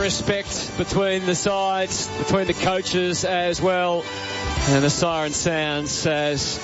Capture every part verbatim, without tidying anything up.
respect between the sides, between the coaches as well. And the siren sounds as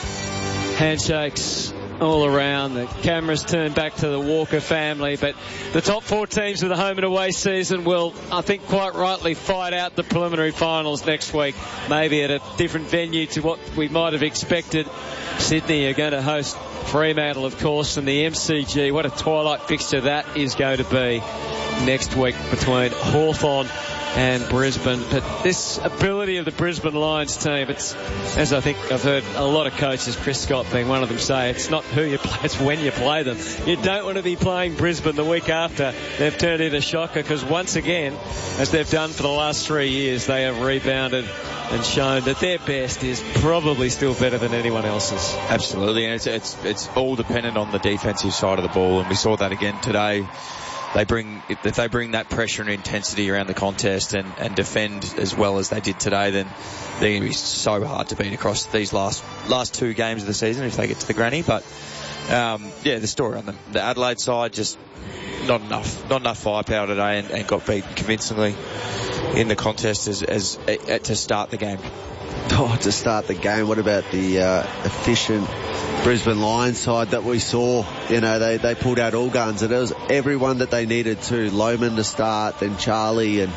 handshakes all around. The cameras turn back to the Walker family. But the top four teams of the home and away season will, I think, quite rightly fight out the preliminary finals next week. Maybe at a different venue to what we might have expected. Sydney are going to host Fremantle, of course, and the M C G. What a twilight fixture that is going to be next week between Hawthorn and Brisbane. But this ability of the Brisbane Lions team, it's, as I think I've heard a lot of coaches, Chris Scott being one of them, say, it's not who you play, it's when you play them. You don't want to be playing Brisbane the week after they've turned into shocker, because once again, as they've done for the last three years, they have rebounded and shown that their best is probably still better than anyone else's. Absolutely, and it's it's it's all dependent on the defensive side of the ball, and we saw that again today. They bring, if they bring that pressure and intensity around the contest and, and defend as well as they did today, then they're going to be so hard to beat across these last last two games of the season if they get to the granny. But um, yeah, the story on the, the Adelaide side, just not enough, not enough firepower today, and, and got beaten convincingly in the contest as, as uh, to start the game. Oh, to start the game, what about the uh, efficient Brisbane Lions side that we saw? You know, they, they pulled out all guns, and it was everyone that they needed to. Loman to start, then Charlie and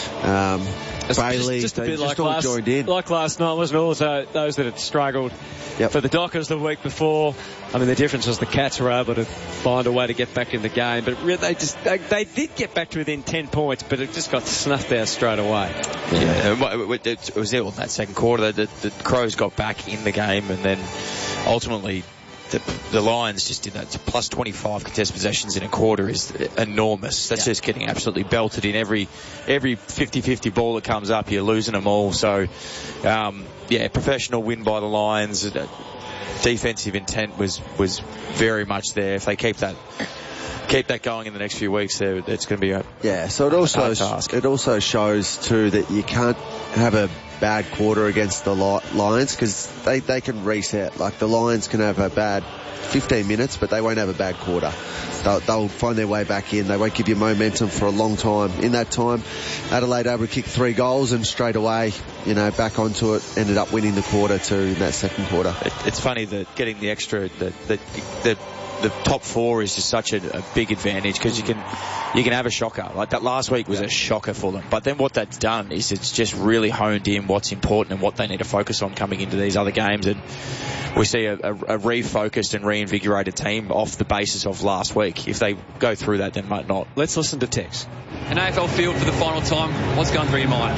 um, Bailey. Just, just a they bit just like all last, joined in. like last night, wasn't it? Also, those that had struggled yep. for the Dockers the week before. I mean, the difference was the Cats were able to find a way to get back in the game, but really they just they, they did get back to within ten points, but it just got snuffed out straight away. Yeah, yeah. It was ill in that second quarter. The, the, the Crows got back in the game, and then ultimately the, the Lions just did that. Plus twenty-five contest possessions in a quarter is enormous. That's yeah. just getting absolutely belted in every every fifty-fifty ball that comes up. You're losing them all. So, um, yeah, professional win by the Lions. Defensive intent was was very much there. If they keep that keep that going in the next few weeks, it's going to be a yeah. So it also it also shows too that you can't have a bad quarter against the Lions, because they they can reset. Like the Lions can have a bad fifteen minutes, but they won't have a bad quarter. They'll, they'll find their way back in. They won't give you momentum for a long time. In that time, Adelaide able to kick three goals and straight away, you know, back onto it. Ended up winning the quarter too in that second quarter. It, it's funny that getting the extra, the the, the the top four is just such a, a big advantage, because you can you can have a shocker. Like that last week was a shocker for them. But then what that's done is it's just really honed in what's important and what they need to focus on coming into these other games. And we see a, a, a refocused and reinvigorated team off the basis of last week. If they go through that, then might not. Let's listen to Tex. An A F L field for the final time. What's going through your mind?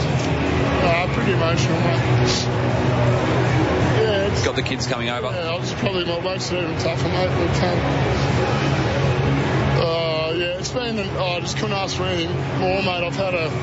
Uh, pretty emotional, mate. Got the kids coming over. Yeah, I was probably my most even tougher, mate. But, um, uh, yeah, it's been. Oh, I just couldn't ask for anything more, mate. I've had a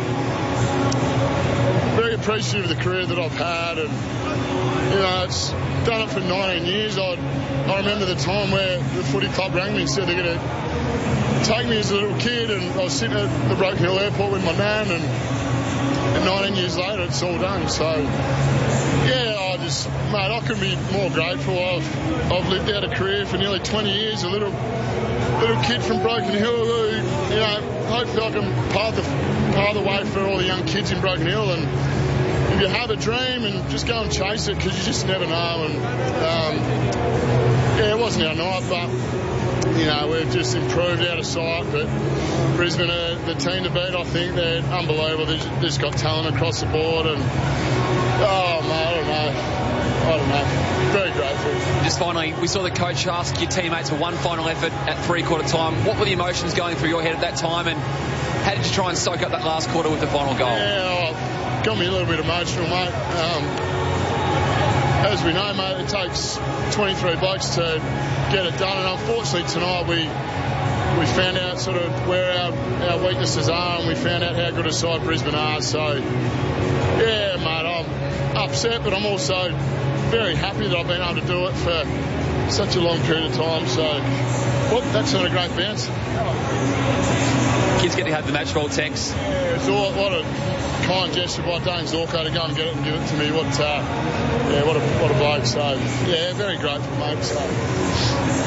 very appreciative of the career that I've had, and you know, it's done it for nineteen years. I I remember the time where the footy club rang me and said they're going to take me as a little kid, and I was sitting at the Broken Hill Airport with my nan, and, and nineteen years later, it's all done. So. Yeah, I just, mate, I couldn't be more grateful. I've, I've lived out a career for nearly twenty years, a little little kid from Broken Hill who, you know, hopefully I can pave the, pave the way for all the young kids in Broken Hill. And if you have a dream, and just go and chase it, because you just never know. And, um, yeah, it wasn't our night, but, you know, we've just improved out of sight. But Brisbane are the team to beat, I think. They're unbelievable. They've just got talent across the board. And, oh, mate, I don't know. I don't know. Very grateful. Just finally, we saw the coach ask your teammates for one final effort at three-quarter time. What were the emotions going through your head at that time, and how did you try and soak up that last quarter with the final goal? Yeah, oh, got me a little bit emotional, mate. Um, as we know, mate, it takes twenty-three blokes to get it done, and unfortunately tonight we we found out sort of where our, our weaknesses are, and we found out how good a side Brisbane are. So, yeah, mate, I'm upset, but I'm also very happy that I've been able to do it for such a long period of time. So, well, that's not a great bounce. Kids get to have the match ball, Tex. Yeah, it's all, what a kind gesture by Dane Zorko to go and get it and give it to me. What, uh, yeah, what a what a bloke. So, yeah, very grateful, mate. So.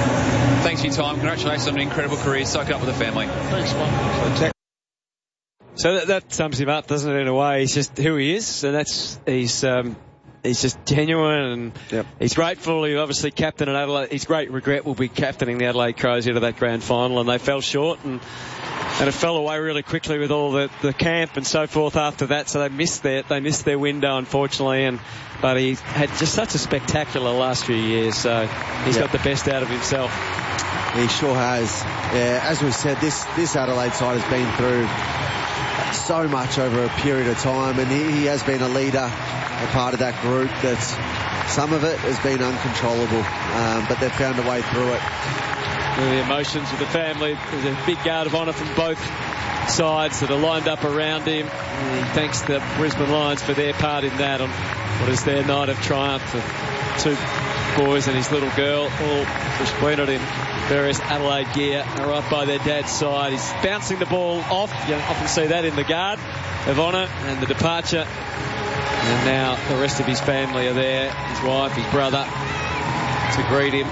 Thanks for your time. Congratulations on an incredible career. Soak it up with the family. Thanks, mate. So that, that sums him up, doesn't it, in a way? He's just who he is, and that's, he's, um, he's just genuine, and yep. he's grateful. He obviously captain at Adelaide. His great regret will be captaining the Adelaide Crows into that grand final, and they fell short, and and it fell away really quickly with all the, the camp and so forth after that. So they missed their they missed their window, unfortunately. And but he had just such a spectacular last few years. So he's yep. got the best out of himself. He sure has. Yeah, as we said, this this Adelaide side has been through so much over a period of time, and he, he has been a leader, a part of that group. That's some of it has been uncontrollable, um, but they've found a way through it. The emotions of the family. There's a big guard of honour from both sides that are lined up around him. And he thanks the Brisbane Lions for their part in that on what is their night of triumph. The two boys and his little girl all resplendent in various Adelaide gear are right by their dad's side. He's bouncing the ball off. You often see that in the guard of honour and the departure. And now the rest of his family are there. His wife, his brother, to greet him.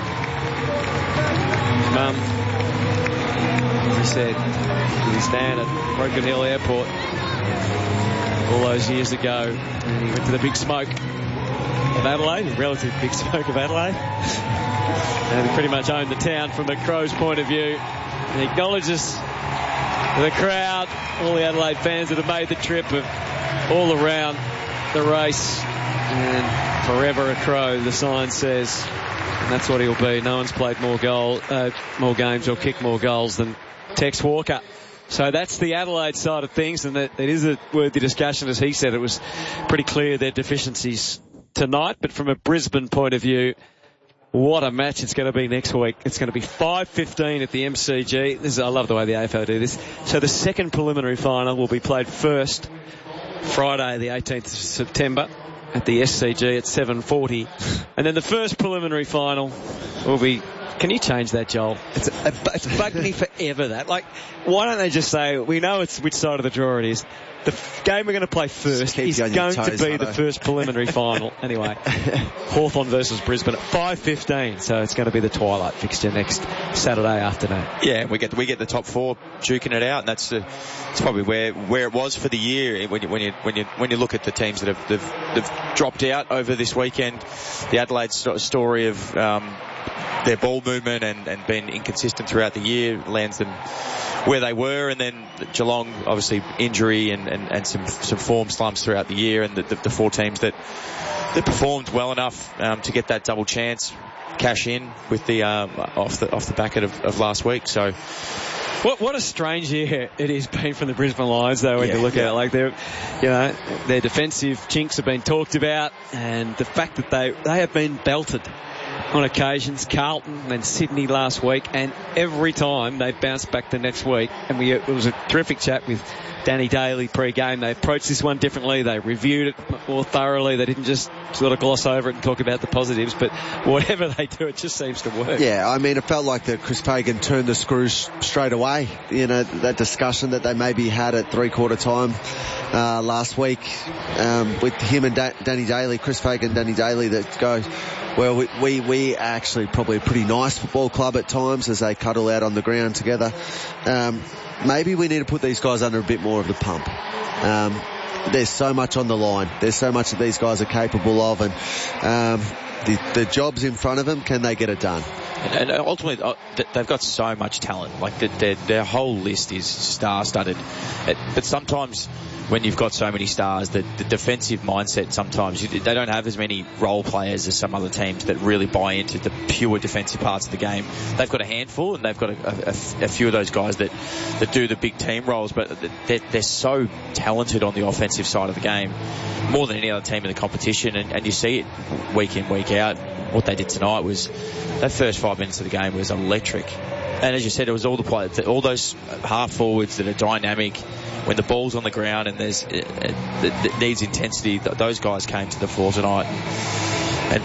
Mum, as he said, with his van at Broken Hill Airport all those years ago, and he went to the big smoke of Adelaide, the relative big smoke of Adelaide, and he pretty much owned the town from the Crows' point of view. And he acknowledges the crowd, all the Adelaide fans that have made the trip, of all around the race, and forever a Crow, the sign says. And that's what he'll be. No one's played more goal, uh, more games or kicked more goals than Tex Walker. So that's the Adelaide side of things, and it, it is a worthy discussion. As he said, it was pretty clear their deficiencies tonight. But from a Brisbane point of view, what a match it's going to be next week. It's going to be five fifteen at the M C G. This is, I love the way the A F L do this. So the second preliminary final will be played first Friday, the eighteenth of September. At the S C G at seven forty. And then the first preliminary final will be... Can you change that, Joel? It's, a, it's bugged me forever, that. Like, why don't they just say, we know it's which side of the draw it is. The f- game we're going to play first is going toes, to be the first preliminary final. Anyway, Hawthorn versus Brisbane at five fifteen. So it's going to be the twilight fixture next Saturday afternoon. Yeah, we get we get the top four duking it out, and that's the, it's probably where where it was for the year. When you when you when you when you look at the teams that have they've, they've dropped out over this weekend, the Adelaide st- story of um, their ball movement and, and been inconsistent throughout the year lands them where they were, and then Geelong obviously injury and, and, and some some form slumps throughout the year, and the, the, the four teams that that performed well enough um, to get that double chance cash in with the um, off the off the back of, of last week. So what what a strange year it has been from the Brisbane Lions, though, when yeah, you look yeah. at it. Like, they're, you know, their defensive chinks have been talked about, and the fact that they they have been belted on occasions, Carlton and Sydney last week, and every time they bounced back the next week. And we it was a terrific chat with Danny Daly pre-game. They approached this one differently. They reviewed it more thoroughly. They didn't just sort of gloss over it and talk about the positives, but whatever they do, it just seems to work. Yeah, I mean, it felt like that Chris Fagan turned the screws straight away. You know, that discussion that they maybe had at three-quarter time uh, last week um, with him and da- Danny Daly, Chris Fagan and Danny Daly, that goes, well, we, we, we actually probably a pretty nice football club at times as they cuddle out on the ground together. Um, maybe we need to put these guys under a bit more of the pump. Um, there's so much on the line. There's so much that these guys are capable of, and um, the, the job's in front of them. Can they get it done? And ultimately, they've got so much talent. Like, their, their whole list is star-studded. But sometimes when you've got so many stars, the, the defensive mindset, sometimes they don't have as many role players as some other teams that really buy into the pure defensive parts of the game. They've got a handful, and they've got a, a, a few of those guys that, that do the big team roles, but they're, they're so talented on the offensive side of the game, more than any other team in the competition, and, and you see it week in, week out. What they did tonight was, that first five minutes of the game was electric. And as you said, it was all the players, all those half forwards that are dynamic. When the ball's on the ground and there's it, it, it needs intensity, those guys came to the floor tonight. And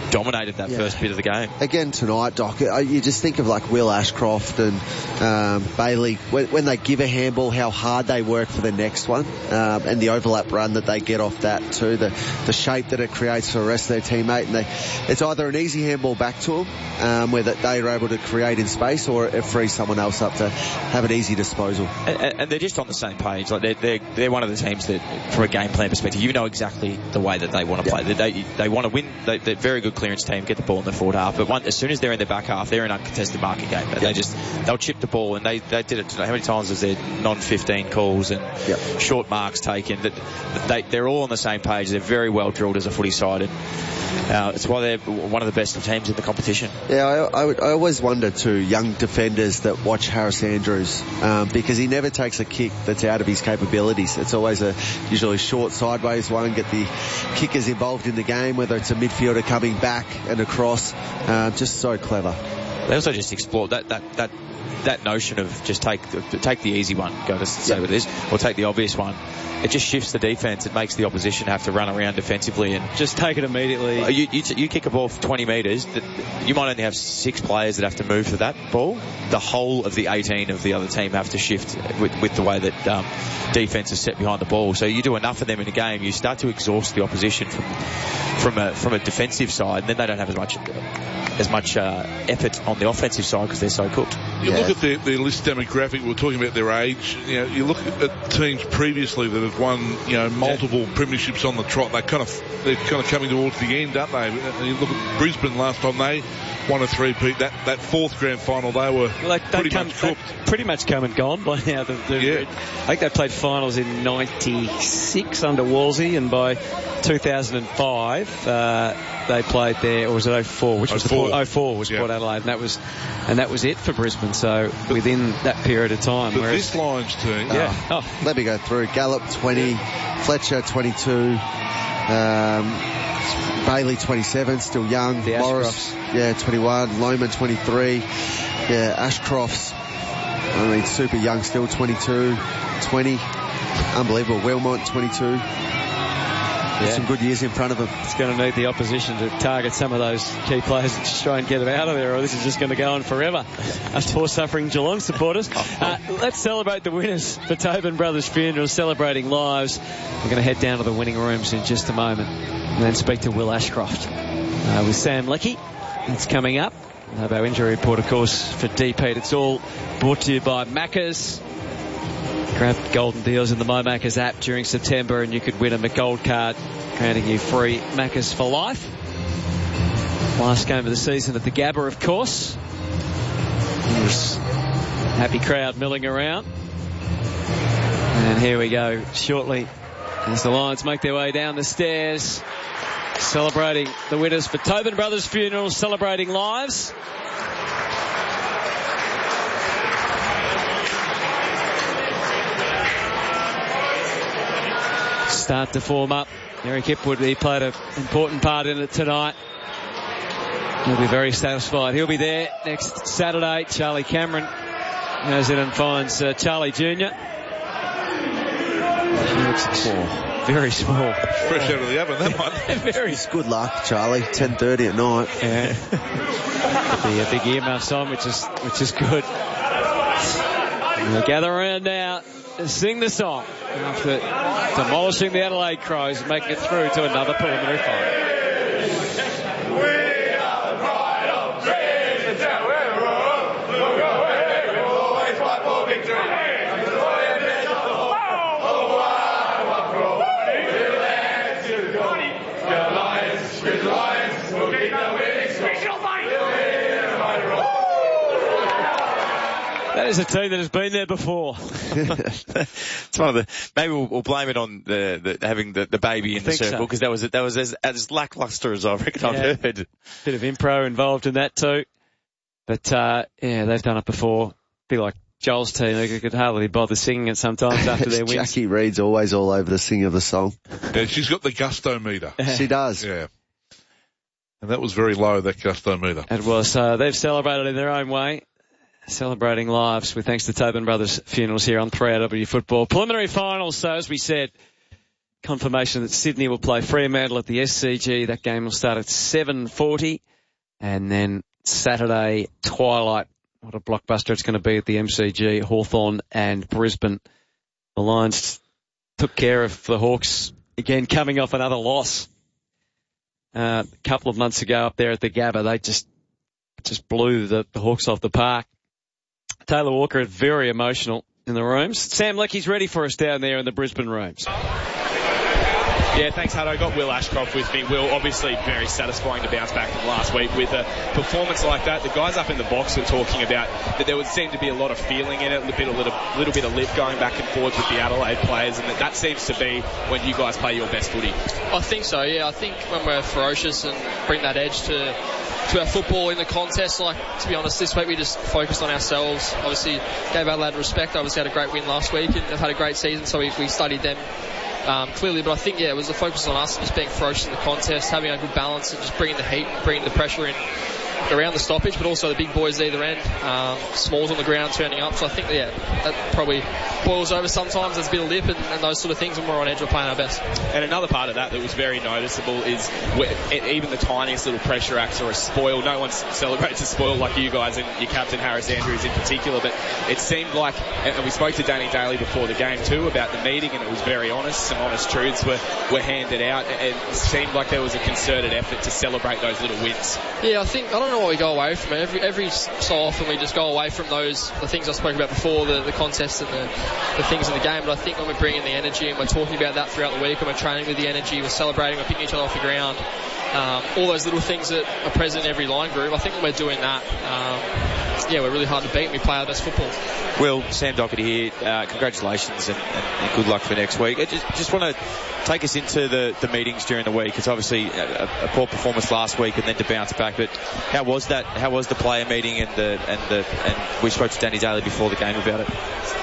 dominated that yeah. first bit of the game. Again tonight, Doc, you just think of like Will Ashcroft and um, Bailey, when, when they give a handball, how hard they work for the next one, um, and the overlap run that they get off that too, the, the shape that it creates for the rest of their teammate. And they, it's either an easy handball back to them, um, where that they are able to create in space, or it frees someone else up to have an easy disposal. And, and they're just on the same page. Like they're, they're, they're one of the teams that, from a game plan perspective, you know exactly the way that they want to play. Yep. They, they want to win. They, they're a very good clearance team, get the ball in the forward half. But one, as soon as they're in the back half, they're an uncontested marking game. And yep. they just, they'll chip the ball, and they, they did it. How many times was there non fifteen calls and yep. short marks taken? That they, they're all on the same page. They're very well drilled as a footy side. And, Uh, it's why they're one of the best teams in the competition. Yeah, I, I, would, I always wonder too, young defenders that watch Harris Andrews, um, because he never takes a kick that's out of his capabilities. It's always a usually short sideways one, get the kickers involved in the game, whether it's a midfielder coming back and across. Uh, just so clever. They also just explored that, that, that, that notion of just take the, take the easy one, go to say yep. with this, or take the obvious one. It just shifts the defence. It makes the opposition have to run around defensively and just take it immediately. You, you, you kick a ball for twenty metres, you might only have six players that have to move for that ball. The whole of the eighteen of the other team have to shift with, with the way that um, defence is set behind the ball. So you do enough of them in a game, you start to exhaust the opposition from from a from a defensive side, and then they don't have as much as much uh, effort on the offensive side because they're so cooked. You yeah. look at their, their list demographic. We were talking about their age. You know, you look at teams previously that have won, you know, multiple yeah. premierships on the trot. They kind of they're kind of coming towards the end, aren't they? And you look at Brisbane last time they won a three-peat. That that fourth grand final, they were well, they, pretty come, much cooked. Pretty much come and gone by now. The, the, yeah. I think they played finals in ninety-six under Wolsey, and by two thousand five uh, they played there, or was it oh four? Which was the Port, oh four was yeah. Port Adelaide, and that was and that was it for Brisbane. So but, within that period of time, but whereas, this Lions team, yeah. Oh, oh. Let me go through. Gallup twenty, Fletcher twenty-two, um, Bailey twenty-seven, still young. The Morris, yeah, twenty-one. Loman twenty-three. Yeah, Ashcroft's, I mean, super young still, twenty-two, twenty. Unbelievable. Wilmot twenty-two. Yeah. Some good years in front of him. It's going to need the opposition to target some of those key players and just try and get them out of there, or this is just going to go on forever. Us poor suffering Geelong supporters. Uh, let's celebrate the winners for Tobin Brothers Funerals, celebrating lives. We're going to head down to the winning rooms in just a moment and then speak to Will Ashcroft uh, with Sam Leckie. It's coming up. We'll have our injury report, of course, for D Pete. It's all brought to you by Macca's. Grab golden deals in the My Macca's app during September and you could win a McGold card, granting you free Macca's for life. Last game of the season at the Gabba, of course. There's a happy crowd milling around. And here we go shortly as the Lions make their way down the stairs, celebrating the winners for Tobin Brothers Funerals, celebrating lives. Start to form up. Eric Hipwood, he played an important part in it tonight. He'll be very satisfied. He'll be there next Saturday. Charlie Cameron goes in and finds uh, Charlie Junior He looks small. Very small. Fresh out of the oven, that one. Very good luck, Charlie. ten thirty at night. Yeah. Could be a big earmuffs on, which is, which is good. And we'll gather around now. Sing the song after demolishing the Adelaide Crows and making it through to another preliminary final. We are the pride of dreams, and we're wrong. We'll go where we will always fight for victory. That is a team that has been there before. It's one of the. Maybe we'll, we'll blame it on the, the having the, the baby in the circle because so. that was that was as, as lackluster as I reckon yeah. I've heard. Bit of impro involved in that too, but uh, yeah, they've done it before. Be like Joel's team; they could hardly bother singing it sometimes after their wins. Jackie Reed's always all over the sing of the song. Yeah, she's got the gusto meter. She does. Yeah. And that was very low, that gusto meter. It was. Uh, they've celebrated in their own way. Celebrating lives with thanks to Tobin Brothers Funerals here on three R W Football. Preliminary finals, so as we said, confirmation that Sydney will play Fremantle at the S C G. That game will start at seven forty. And then Saturday, twilight. What a blockbuster it's going to be at the M C G. Hawthorn and Brisbane. The Lions took care of the Hawks, again, coming off another loss. Uh, a couple of months ago up there at the Gabba, they just just blew the, the Hawks off the park. Taylor Walker, very emotional in the rooms. Sam Leckie's ready for us down there in the Brisbane rooms. Yeah, thanks, Hutto. I got Will Ashcroft with me. Will, obviously very satisfying to bounce back from last week with a performance like that. The guys up in the box were talking about that there would seem to be a lot of feeling in it, a little bit, a little, little bit of lip going back and forth with the Adelaide players, and that, that seems to be when you guys play your best footy. I think so, yeah. I think when we're ferocious and bring that edge to to our football in the contest, like, to be honest, this week we just focused on ourselves. Obviously, gave Adelaide respect. Obviously had a great win last week and have had a great season, so we, we studied them Um, clearly, but I think, yeah, it was the focus on us just being ferocious in the contest, having a good balance and just bringing the heat, bringing the pressure in around the stoppage, but also the big boys either end, um, Smalls on the ground turning up. So I think, yeah, that probably boils over sometimes. There's a bit of lip and, and those sort of things when we're on edge, we're playing our best. And another part of that that was very noticeable is even the tiniest little pressure acts or a spoil. No one celebrates a spoil like you guys and your captain Harris Andrews in particular, but it seemed like, and we spoke to Danny Daly before the game too about the meeting, and it was very honest. Some honest truths were, were handed out. It seemed like there was a concerted effort to celebrate those little wins. Yeah, I think, I don't know what we go away from it. Every, every so often we just go away from those, the things I spoke about before, the, the contest and the, the things in the game. But I think when we bring in the energy and we're talking about that throughout the week and we're training with the energy, we're celebrating, we're picking each other off the ground, um, all those little things that are present in every line group, I think when we're doing that, um, yeah, we're really hard to beat and we play our best football. Will, Sam Docherty here. Uh, congratulations and, and, and good luck for next week. I just, just want to take us into the, the meetings during the week. It's obviously a, a poor performance last week and then to bounce back. But how was that? How was the player meeting and the and the and we spoke to Danny Daly before the game about it.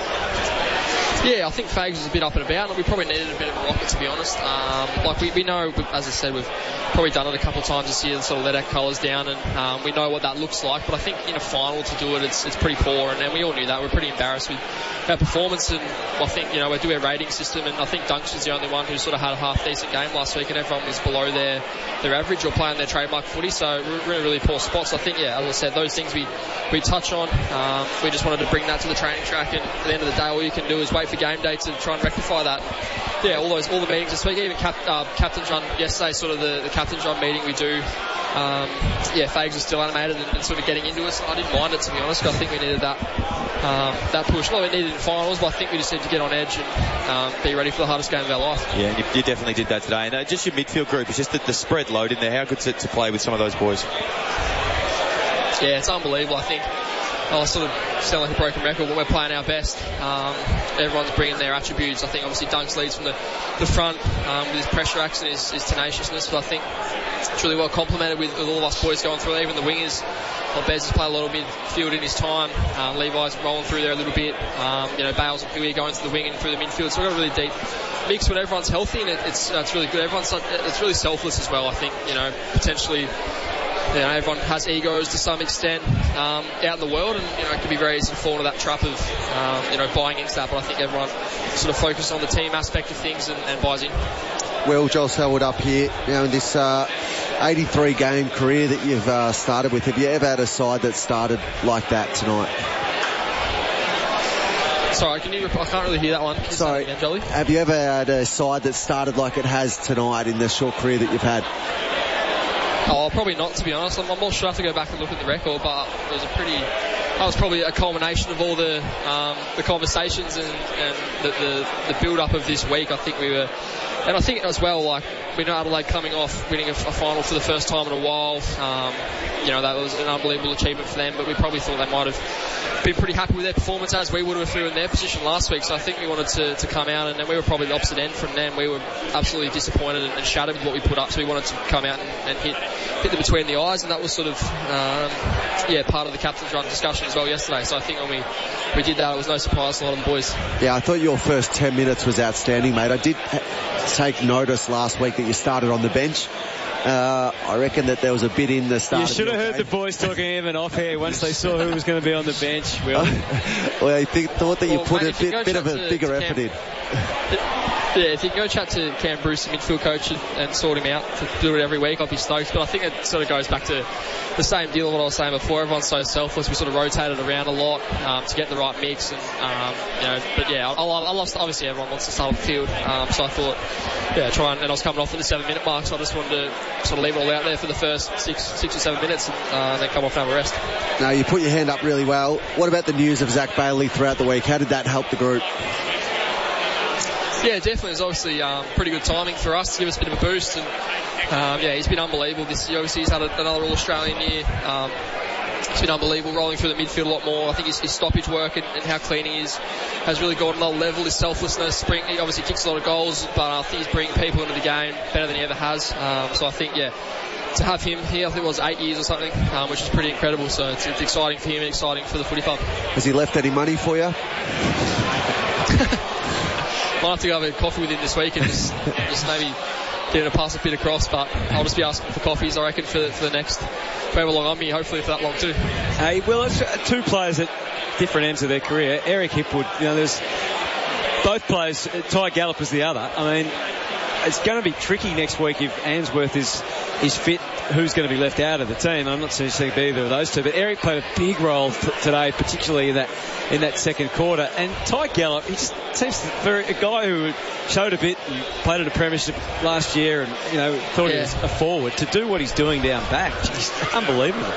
Yeah, I think Fags was a bit up and about, and we probably needed a bit of a rocket, to be honest. Um, like we, we know, as I said, we've probably done it a couple of times this year, sort of let our colours down, and um, we know what that looks like. But I think in a final to do it, it's it's pretty poor, and, and we all knew that. We're pretty embarrassed with our performance, and I think, you know, we do our rating system, and I think Dunks was the only one who sort of had a half decent game last week, and everyone was below their their average or playing their trademark footy. So we're in a really poor spot. So I think, yeah, as I said, those things we we touch on. Um, we just wanted to bring that to the training track, and at the end of the day, all you can do is wait for game day to try and rectify that. Yeah, all those all the meetings this week, even Cap, uh, Captain's Run yesterday, sort of the, the Captain's Run meeting we do. Um, yeah, Fags was still animated and, and sort of getting into us. I didn't mind it, to be honest, because I think we needed that um, that push. Not that we needed in finals, but I think we just need to get on edge and um, be ready for the hardest game of our life. Yeah, you, you definitely did that today. And uh, just your midfield group, it's just the, the spread load in there. How good's it to play with some of those boys? Yeah, it's unbelievable. I think I'll sort of sound like a broken record when we're playing our best. Um, everyone's bringing their attributes. I think obviously Dunks leads from the, the front um, with his pressure action and his, his tenaciousness, but I think it's really well complemented with, with all of us boys going through, even the wingers. Well, Bez has played a lot of midfield in his time. Um, Levi's rolling through there a little bit. Um, you know, Bales and Huey going to the wing and through the midfield. So we've got a really deep mix when everyone's healthy, and it, it's uh, it's really good. Everyone's it's really selfless as well. I think, you know, potentially, you know, everyone has egos to some extent um, out in the world, and, you know, it can be very easy to fall into that trap of um, you know, buying into that. But I think everyone sort of focuses on the team aspect of things and, and buys in. Well, Joel Selwood up here now in this uh, eighty-three game career that you've uh, started with. Have you ever had a side that started like that tonight? Sorry, can you? I can't really hear that one. Can you Sorry, again, Jolly? Have you ever had a side that started like it has tonight in the short career that you've had? Oh, probably not, to be honest. I'm, I'm not sure. I have to go back and look at the record, but it was a pretty. That was probably a culmination of all the um, the conversations and, and the, the, the build-up of this week. I think we were, and I think as well, like, we know Adelaide coming off winning a, a final for the first time in a while. Um, you know, that was an unbelievable achievement for them, but we probably thought they might have been pretty happy with their performance, as we would have if we were in their position last week. So I think we wanted to, to come out, and, and we were probably the opposite end from them. We were absolutely disappointed and, and shattered with what we put up, so we wanted to come out and, and hit hit them between the eyes, and that was sort of um, yeah part of the captain's run discussion as well yesterday. So I think when we, we did that, it was no surprise to a lot of the boys. Yeah, I thought your first ten minutes was outstanding, mate. I did ha- take notice last week that you started on the bench. Uh, I reckon that there was a bit in the start. You should of have heard game. the boys talking even off here once they saw who was going to be on the bench. Will. Well, I think, thought that you Well, put mate, a bit, bit of a to, bigger to effort Cam, in. Yeah, if you can go chat to Cam Bruce, the midfield coach, and, and sort him out to do it every week, I'll be stoked. But I think it sort of goes back to the same deal of what I was saying before. Everyone's so selfless. We sort of rotated around a lot um, to get the right mix, and um, you know. But yeah, I, I lost. Obviously, everyone wants to start on the field, um, so I thought, yeah, try and, and I was coming off at the seven-minute mark, so I just wanted to sort of leave it all out there for the first six, six or seven minutes, and uh, then come off and have a rest. Now, you put your hand up really well. What about the news of Zach Bailey throughout the week? How did that help the group? Yeah, definitely. It's obviously um, pretty good timing for us to give us a bit of a boost. And um, yeah, he's been unbelievable this year. Obviously, he's had a, another All-Australian year. Um, it's been unbelievable, rolling through the midfield a lot more. I think his, his stoppage work and, and how clean he is has really gone to another level. His selflessness, bring, he obviously kicks a lot of goals, but I think he's bringing people into the game better than he ever has. Um, so I think, yeah, to have him here, I think it was eight years or something, um, which is pretty incredible. So it's, it's exciting for him and exciting for the footy club. Has he left any money for you? Might have to go have a coffee with him this week and just, just maybe get him to pass a bit across, but I'll just be asking for coffees, I reckon, for, for the next however long I'm here, hopefully for that long too. Hey, well, it's two players at different ends of their career. Eric Hipwood, you know, there's both players. Ty Gallop is the other. I mean, it's going to be tricky next week if Answorth is is fit. Who's going to be left out of the team? I'm not so sure it'll be either of those two, but Eric played a big role t- today, particularly in that in that second quarter. And Ty Gallop, he just seems to, for a guy who showed a bit and played at a premiership last year, and you know thought yeah. he was a forward, to do what he's doing down back, just unbelievable.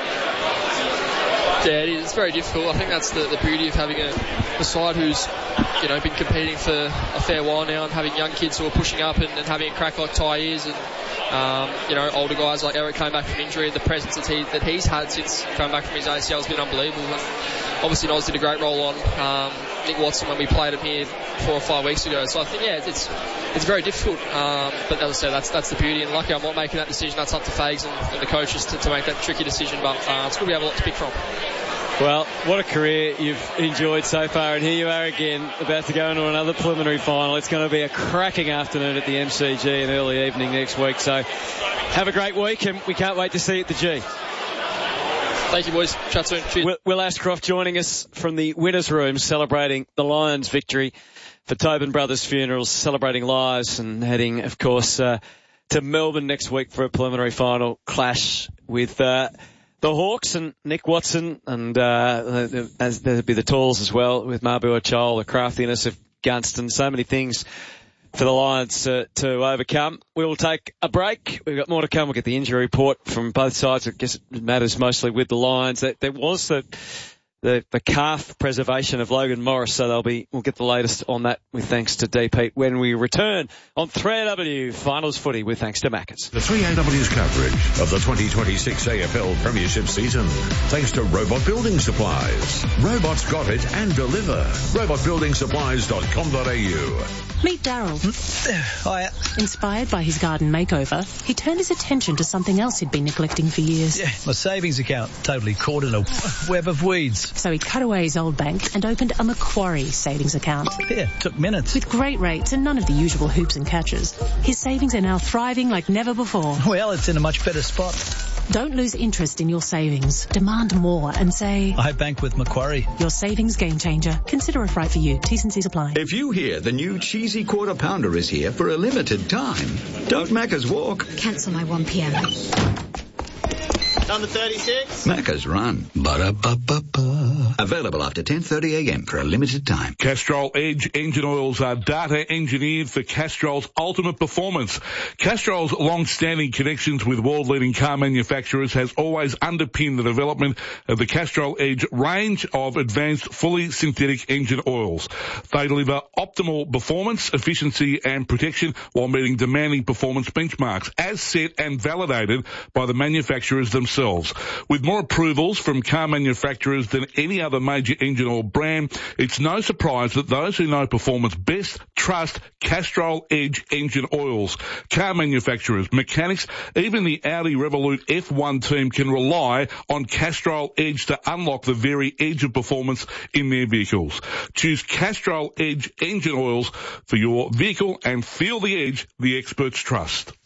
Yeah, it is. It's very difficult. I think that's the, the beauty of having a, a side who's, you know, been competing for a fair while now, and having young kids who are pushing up and, and having a crack like Ty is, and um, you know, older guys like Eric came back from injury. The presence that he that he's had since coming back from his A C L has been unbelievable. And obviously, Noz did a great role on um, Nick Watson when we played him here four or five weeks ago. So I think, yeah, it's it's very difficult. Um, but as I said, that's that's the beauty. And lucky I'm not making that decision. That's up to Fags and, and the coaches to, to make that tricky decision. But uh, it's good we have a lot to pick from. Well, what a career you've enjoyed so far, and here you are again, about to go into another preliminary final. It's going to be a cracking afternoon at the M C G and early evening next week, so have a great week, and we can't wait to see you at the G. Thank you, boys. Chat soon. Cheers. Will, Will Ashcroft joining us from the Winners' Room, celebrating the Lions' victory for Tobin Brothers Funerals, celebrating lives, and heading, of course, uh, to Melbourne next week for a preliminary final clash with uh, the Hawks and Nick Watson, and uh, as there'll be the Tools as well with Mabu Achol, the craftiness of Gunston, so many things for the Lions uh, to overcome. We will take a break. We've got more to come. We'll get the injury report from both sides. I guess it matters mostly with the Lions. There was the the, the calf preservation of Logan Morris, so they'll be. We'll get the latest on that with thanks to D. Pete when we return on three A W Finals Footy with thanks to Macca's. The three A W's coverage of the twenty twenty-six A F L Premiership season, thanks to Robot Building Supplies. Robots got it and deliver. robot building supplies dot com dot a u. Meet Daryl. Hiya. Inspired by his garden makeover, he turned his attention to something else he'd been neglecting for years. Yeah, my savings account totally caught in a web of weeds. So he cut away his old bank and opened a Macquarie savings account. Yeah, took minutes. With great rates and none of the usual hoops and catches, his savings are now thriving like never before. Well, it's in a much better spot. Don't lose interest in your savings. Demand more and say, I bank with Macquarie. Your savings game changer. Consider if right for you. T's and C's apply. If you hear the new cheesy quarter pounder is here for a limited time, don't Macca's walk. Cancel my one p.m. Number thirty-six. Macca's run. Ba-da-ba-ba-ba. Available after ten thirty a.m. for a limited time. Castrol Edge engine oils are data engineered for Castrol's ultimate performance. Castrol's long-standing connections with world-leading car manufacturers has always underpinned the development of the Castrol Edge range of advanced fully synthetic engine oils. They deliver optimal performance, efficiency and protection while meeting demanding performance benchmarks as set and validated by the manufacturers themselves. With more approvals from car manufacturers than any other major engine oil brand, it's no surprise that those who know performance best trust Castrol Edge engine oils. Car manufacturers, mechanics, even the Audi Revolut F one team can rely on Castrol Edge to unlock the very edge of performance in their vehicles. Choose Castrol Edge engine oils for your vehicle and feel the edge the experts trust.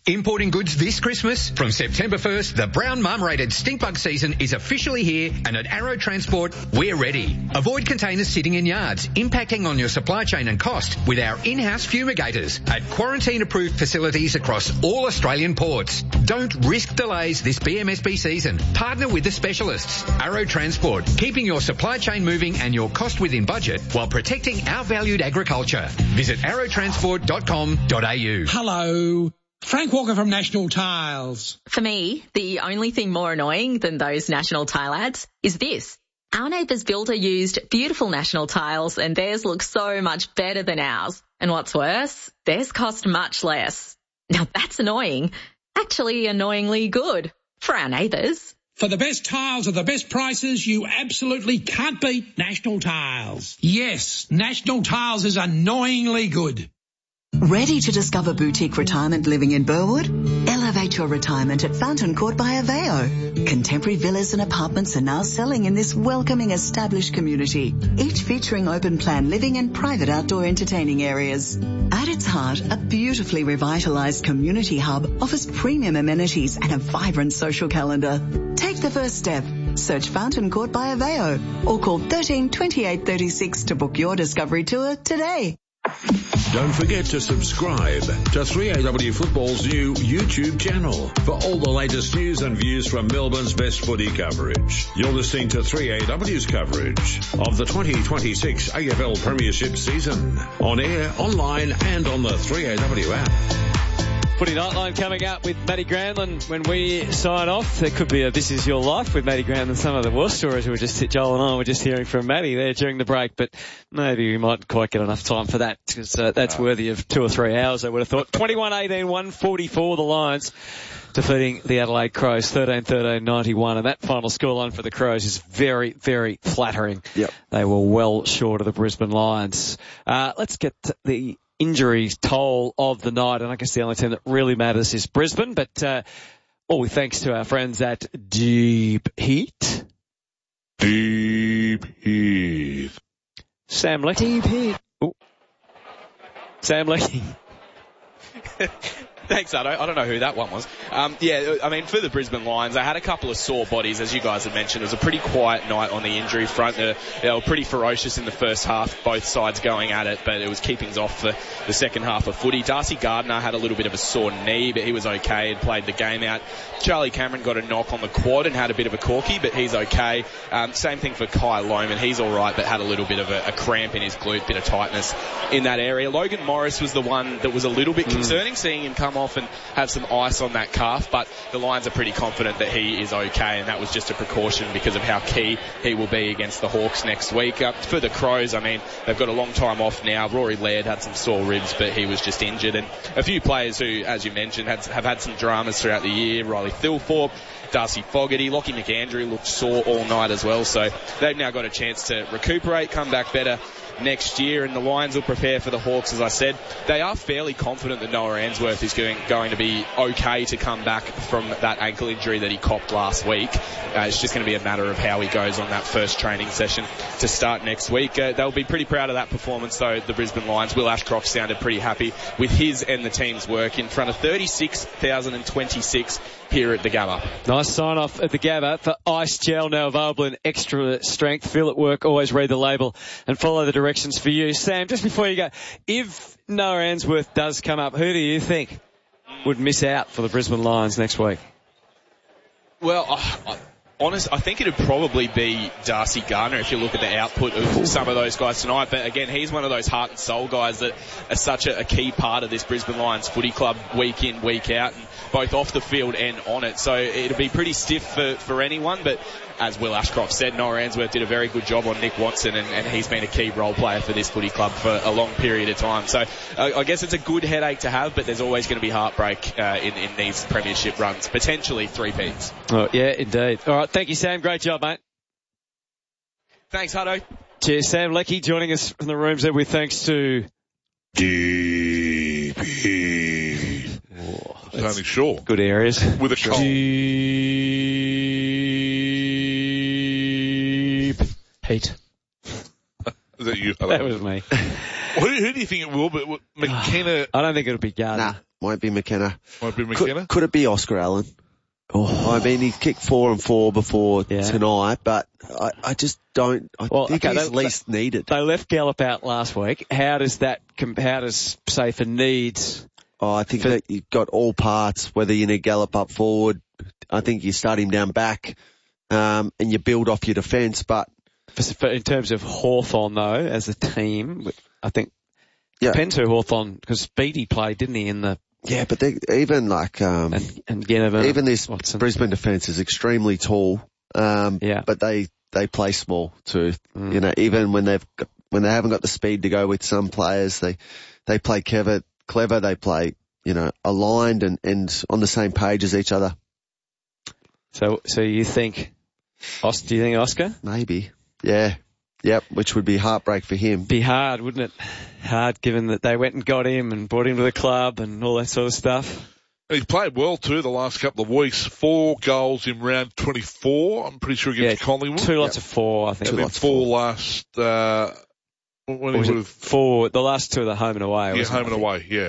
Importing goods this Christmas? From September first, the brown mum-rated stink bug season is officially here, and at Arrow Transport, we're ready. Avoid containers sitting in yards, impacting on your supply chain and cost with our in-house fumigators at quarantine-approved facilities across all Australian ports. Don't risk delays this B M S B season. Partner with the specialists. Arrow Transport, keeping your supply chain moving and your cost within budget while protecting our valued agriculture. Visit arrow transport dot com dot a u. Hello. Frank Walker from National Tiles. For me, the only thing more annoying than those National Tile ads is this. Our neighbour's builder used beautiful National Tiles and theirs looks so much better than ours. And what's worse, theirs cost much less. Now that's annoying. Actually annoyingly good for our neighbours. For the best tiles at the best prices, you absolutely can't beat National Tiles. Yes, National Tiles is annoyingly good. Ready to discover boutique retirement living in Burwood? Elevate your retirement at Fountain Court by Aveo. Contemporary villas and apartments are now selling in this welcoming established community, each featuring open plan living and private outdoor entertaining areas. At its heart, a beautifully revitalised community hub offers premium amenities and a vibrant social calendar. Take the first step. Search Fountain Court by Aveo or call thirteen twenty-eight thirty-six to book your discovery tour today. Don't forget to subscribe to three A W Football's new YouTube channel for all the latest news and views from Melbourne's best footy coverage. You're listening to three A W's coverage of the twenty twenty-six A F L Premiership season. On air, online and on the three A W app. Footy Nightline coming up with Matty Granlund when we sign off. There could be a This Is Your Life with Matty Granlund. Some of the war stories we were just, Joel and I were just hearing from Matty there during the break, but maybe we might quite get enough time for that because uh, that's oh. worthy of two or three hours, I would have thought. twenty-one eighteen, one forty-four the Lions defeating the Adelaide Crows thirteen thirteen ninety-one, and that final scoreline for the Crows is very, very flattering. Yep. They were well short of the Brisbane Lions. Uh, let's get to the injuries toll of the night, and I guess the only team that really matters is Brisbane, but uh, all with thanks to our friends at Deep Heat. Deep Heat. Sam Leckie. Deep Heat. Ooh. Sam Leckie. Thanks, Ardo. I don't know who that one was. Um, yeah, I mean, for the Brisbane Lions, they had a couple of sore bodies, as you guys had mentioned. It was a pretty quiet night on the injury front. They, they were pretty ferocious in the first half, both sides going at it, but it was keepings off for the second half of footy. Darcy Gardner had a little bit of a sore knee, but he was okay and played the game out. Charlie Cameron got a knock on the quad and had a bit of a corky, but he's okay. Um, same thing for Kai Lohman. He's all right, but had a little bit of a, a cramp in his glute, bit of tightness in that area. Logan Morris was the one that was a little bit concerning, mm. seeing him come off and have some ice on that calf, but the Lions are pretty confident that he is okay, and that was just a precaution because of how key he will be against the Hawks next week. Uh, for the Crows, I mean, they've got a long time off now. Rory Laird had some sore ribs, but he was just injured, and a few players who, as you mentioned, had, have had some dramas throughout the year. Riley Thilthorpe, Darcy Fogarty, Lockie McAndrew looked sore all night as well, so they've now got a chance to recuperate, come back better next year, and the Lions will prepare for the Hawks. As I said, they are fairly confident that Noah Answorth is going, going to be okay to come back from that ankle injury that he copped last week. Uh, it's just going to be a matter of how he goes on that first training session to start next week. Uh, they'll be pretty proud of that performance, though, the Brisbane Lions. Will Ashcroft sounded pretty happy with his and the team's work in front of thirty-six thousand twenty-six here at the Gabba. Nice sign off at the Gabba for Ice Gel, now available in extra strength. Feel at work, always read the label and follow the directions for you. Sam, just before you go, if Noah Answorth does come up, who do you think would miss out for the Brisbane Lions next week? Well, I, I, honest, I think it would probably be Darcy Gardner if you look at the output of some of those guys tonight. But again, he's one of those heart and soul guys that are such a, a key part of this Brisbane Lions footy club week in, week out, and both off the field and on it. So it'll be pretty stiff for, for anyone, but as Will Ashcroft said, Noah Answorth did a very good job on Nick Watson, and, and he's been a key role player for this footy club for a long period of time. So uh, I guess it's a good headache to have, but there's always going to be heartbreak uh, in, in these premiership runs, potentially three peats. Oh, yeah, indeed. All right, thank you, Sam. Great job, mate. Thanks, Hutto. Cheers, Sam Leckie joining us from the rooms there with thanks to Deep Heat. Oh, only sure. Good areas. With a cold. Deep Heat. Is that you? That was me. Who, who do you think it will be? McKenna? I don't think it'll be Gardner. Nah. Might be McKenna. Might be McKenna. Could, could it be Oscar Allen? Oh. I mean, he kicked four and four before yeah. tonight, but I, I just don't. I well, think okay, he's they, least needed. They left Gallup out last week. How does that? How does say for needs? Oh, I think for, that you've got all parts. Whether you need Gallup up forward, I think you start him down back, um, and you build off your defence. But for, for, in terms of Hawthorn, though, as a team, I think yeah. depends who Hawthorn, because Speedy played, didn't he, in the. Yeah, but they, even like, um, and, and Ginnivan, even this Watson. Brisbane defence is extremely tall. Um, yeah. but they, they play small too. Mm. You know, even when they've, got, when they haven't got the speed to go with some players, they, they play clever, clever, they play, you know, aligned and, and on the same page as each other. So, so you think, do you think Oscar? Maybe. Yeah. Yep, which would be heartbreak for him. Be hard, wouldn't it? Hard, given that they went and got him and brought him to the club and all that sort of stuff. He's played well too the last couple of weeks. Four goals in round twenty-four. I'm pretty sure against yeah, Collingwood. Two lots yep. of four, I think. And then four last. Uh, when was he it would have four. The last two are the home and away. Yeah, home and away. Yeah.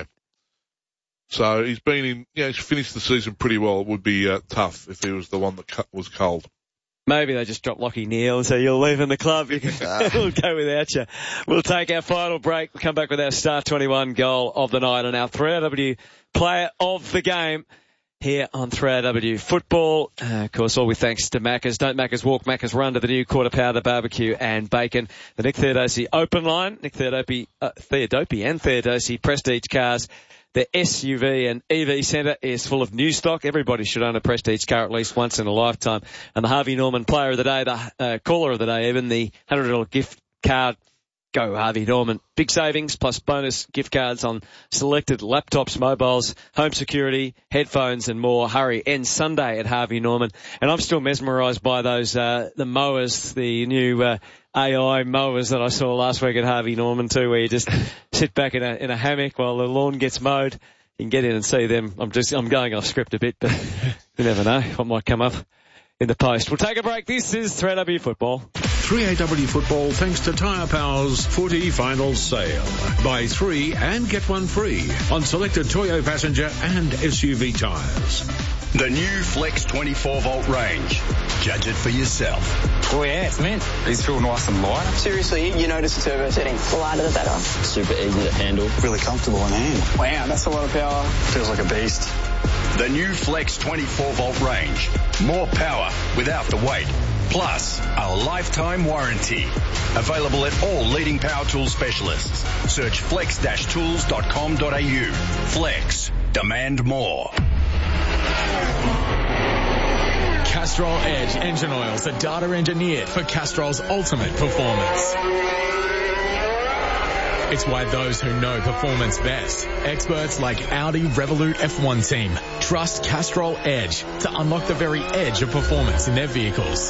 So he's been in. Yeah, he's finished the season pretty well. It would be uh, tough if he was the one that cu- was cold. Maybe they just dropped Lockie Neal and say, you're leaving the club. You can, we'll go without you. We'll take our final break. We'll come back with our Star twenty-one goal of the night and our three R W player of the game here on three R W Football. Uh, of course, all with thanks to Macca's. Don't Macca's walk, Macca's run to the new quarter pounder barbecue and bacon. The Nick Theodosi open line. Nick Theodosi, uh, Theodosi and Theodosi Prestige cars. The S U V and E V centre is full of new stock. Everybody should own a Prestige car at least once in a lifetime. And the Harvey Norman player of the day, the uh, caller of the day, even the one hundred dollars gift card. Go Harvey Norman. Big savings plus bonus gift cards on selected laptops, mobiles, home security, headphones and more. Hurry. Ends Sunday at Harvey Norman. And I'm still mesmerised by those, uh, the mowers, the new, uh, A I mowers that I saw last week at Harvey Norman too, where you just sit back in a, in a hammock while the lawn gets mowed. You can get in and see them. I'm just, I'm going off script a bit, but you never know what might come up in the post. We'll take a break. This is three R W Football. three A W Football thanks to Tyre Power's Footy Final Sale. Buy three and get one free on selected Toyo passenger and S U V tyres. The new Flex twenty-four volt range. Judge it for yourself. Oh yeah, it's mint. These feel nice and light. Seriously, you notice the turbo setting. The lighter the better. Super easy to handle. Really comfortable in hand. Wow, that's a lot of power. Feels like a beast. The new Flex twenty-four volt range. More power without the weight. Plus, a lifetime warranty. Available at all leading power tool specialists. Search flex dash tools dot com dot a u. Flex. Demand more. Castrol Edge engine oils are data engineered for Castrol's ultimate performance. It's why those who know performance best, experts like Audi Revolut F one team, trust Castrol Edge to unlock the very edge of performance in their vehicles.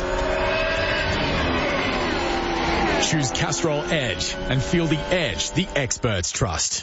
Choose Castrol Edge and feel the edge the experts trust.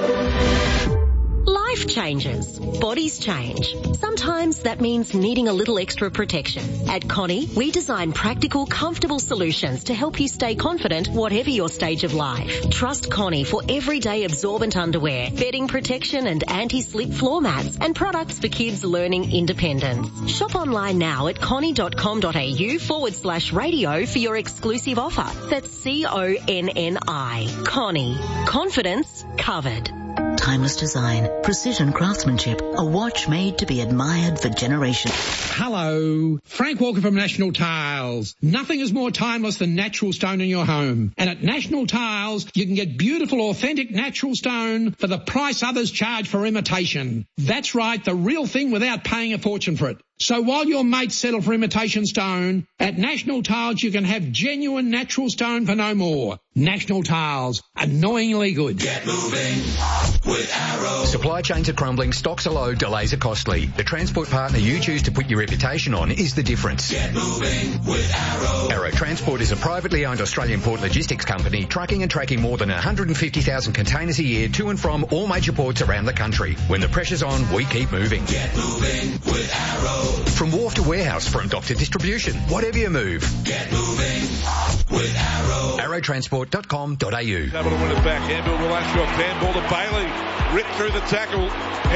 Life changes. Bodies change. Sometimes that means needing a little extra protection. At Connie, we design practical, comfortable solutions to help you stay confident whatever your stage of life. Trust Connie for everyday absorbent underwear, bedding protection and anti-slip floor mats, and products for kids learning independence. Shop online now at connie.com.au forward slash radio for your exclusive offer. That's C O N N I. Connie. Confidence covered. Timeless design, precision craftsmanship, a watch made to be admired for generations. Hello, Frank Walker from National Tiles. Nothing is more timeless than natural stone in your home. And at National Tiles, you can get beautiful, authentic natural stone for the price others charge for imitation. That's right, the real thing without paying a fortune for it. So while your mates settle for imitation stone, at National Tiles you can have genuine natural stone for no more. National Tiles, annoyingly good. Get moving with Arrow. Supply chains are crumbling, stocks are low, delays are costly. The transport partner you choose to put your reputation on is the difference. Get moving with Arrow. Arrow Transport is a privately owned Australian port logistics company trucking and tracking more than one hundred fifty thousand containers a year to and from all major ports around the country. When the pressure's on, we keep moving. Get moving with Arrow. From wharf to warehouse, front dock to distribution, whatever you move. Get moving with Arrow. arrow transport dot com dot a u. Able to win it back. Handball will Ashcroft. Handball to Bailey. Ripped through the tackle.